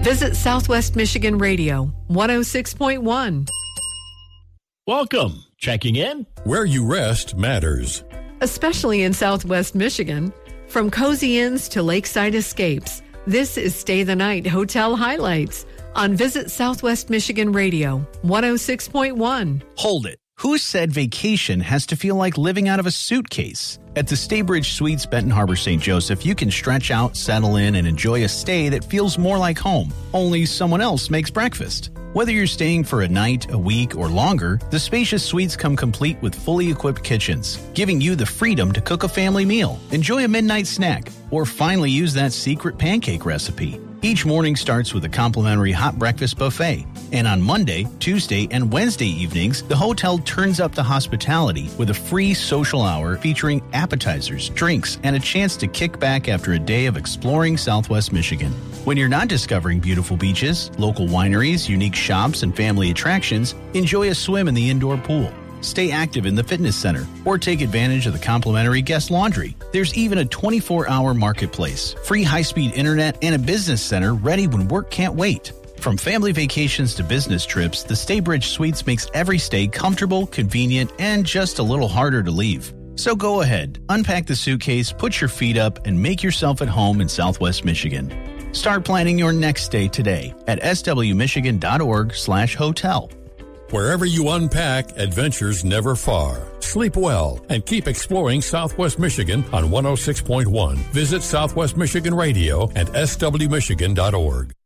Visit Southwest Michigan Radio, 106.1. Welcome. Checking in. Where you rest matters. Especially in Southwest Michigan. From cozy inns to lakeside escapes, this is Stay the Night Hotel Highlights on Visit Southwest Michigan Radio, 106.1. Hold it. Who said vacation has to feel like living out of a suitcase? At the Staybridge Suites Benton Harbor St. Joseph, you can stretch out, settle in, and enjoy a stay that feels more like home, only someone else makes breakfast. Whether you're staying for a night, a week, or longer, the spacious suites come complete with fully equipped kitchens, giving you the freedom to cook a family meal, enjoy a midnight snack, or finally use that secret pancake recipe. Each morning starts with a complimentary hot breakfast buffet. And on Monday, Tuesday, and Wednesday evenings, the hotel turns up the hospitality with a free social hour featuring appetizers, drinks, and a chance to kick back after a day of exploring Southwest Michigan. When you're not discovering beautiful beaches, local wineries, unique shops, and family attractions, enjoy a swim in the indoor pool. Stay active in the fitness center, or take advantage of the complimentary guest laundry. There's even a 24-hour marketplace, free high-speed internet, and a business center ready when work can't wait. From family vacations to business trips, the Staybridge Suites makes every stay comfortable, convenient, and just a little harder to leave. So go ahead, unpack the suitcase, put your feet up, and make yourself at home in Southwest Michigan. Start planning your next stay today at swmichigan.org/hotel. Wherever you unpack, adventures never far. Sleep well and keep exploring Southwest Michigan on 106.1. Visit Southwest Michigan Radio and swmichigan.org.